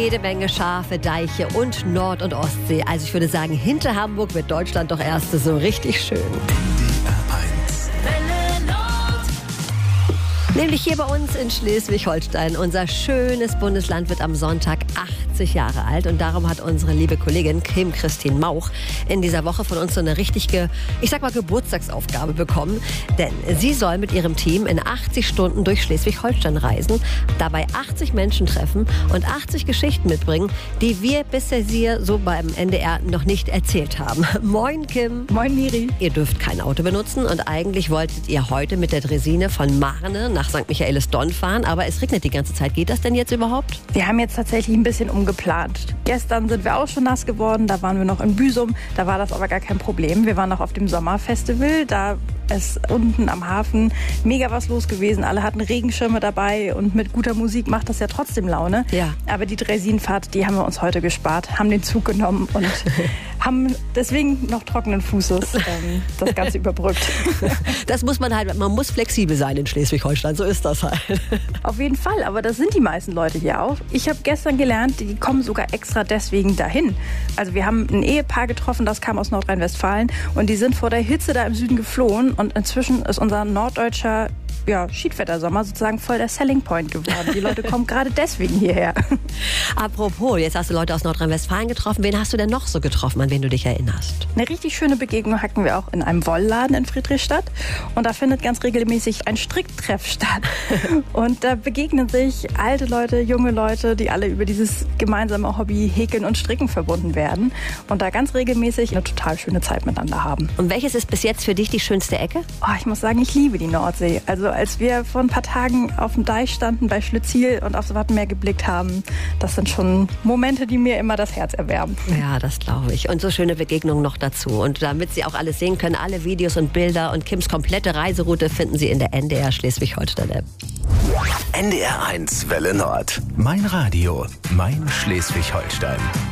jede Menge Schafe, Deiche und Nord- und Ostsee. Also ich würde sagen, hinter Hamburg wird Deutschland doch erst so richtig schön. Nämlich hier bei uns in Schleswig-Holstein. Unser schönes Bundesland wird am Sonntag 80 Jahre alt. Und darum hat unsere liebe Kollegin Kim Christine Mauch in dieser Woche von uns so eine richtige, Geburtstagsaufgabe bekommen. Denn sie soll mit ihrem Team in 80 Stunden durch Schleswig-Holstein reisen, dabei 80 Menschen treffen und 80 Geschichten mitbringen, die wir bisher so beim NDR noch nicht erzählt haben. Moin Kim. Moin Miri. Ihr dürft kein Auto benutzen und eigentlich wolltet ihr heute mit der Draisine von Marne nach St. Michaelisdonn fahren, aber es regnet die ganze Zeit. Geht das denn jetzt überhaupt? Wir haben jetzt tatsächlich ein bisschen umgeplant. Gestern sind wir auch schon nass geworden, da waren wir noch in Büsum, da war das aber gar kein Problem. Wir waren noch auf dem Sommerfestival, da ist unten am Hafen mega was los gewesen. Alle hatten Regenschirme dabei und mit guter Musik macht das ja trotzdem Laune. Ja. Aber die Dreisinenfahrt, die haben wir uns heute gespart, haben den Zug genommen und haben deswegen noch trockenen Fußes das Ganze überbrückt. Das muss man muss flexibel sein in Schleswig-Holstein, so ist das halt. Auf jeden Fall, aber das sind die meisten Leute hier auch. Ich habe gestern gelernt, die kommen sogar extra deswegen dahin. Also wir haben ein Ehepaar getroffen, das kam aus Nordrhein-Westfalen und die sind vor der Hitze da im Süden geflohen und inzwischen ist unser norddeutscher Schiedwettersommer sozusagen voll der Selling Point geworden. Die Leute kommen gerade deswegen hierher. Apropos, jetzt hast du Leute aus Nordrhein-Westfalen getroffen. Wen hast du denn noch so getroffen, an wen du dich erinnerst? Eine richtig schöne Begegnung hatten wir auch in einem Wollladen in Friedrichstadt. Und da findet ganz regelmäßig ein Stricktreff statt. Und da begegnen sich alte Leute, junge Leute, die alle über dieses gemeinsame Hobby Häkeln und Stricken verbunden werden. Und da ganz regelmäßig eine total schöne Zeit miteinander haben. Und welches ist bis jetzt für dich die schönste Ecke? Ich muss sagen, ich liebe die Nordsee. Also als wir vor ein paar Tagen auf dem Deich standen bei Schlütziel und aufs Wattenmeer geblickt haben, das sind schon Momente, die mir immer das Herz erwärmen. Ja, das glaube ich. Und so schöne Begegnungen noch dazu. Und damit Sie auch alles sehen können, alle Videos und Bilder und Kims komplette Reiseroute finden Sie in der NDR Schleswig-Holstein-App. NDR 1 Welle Nord. Mein Radio, mein Schleswig-Holstein.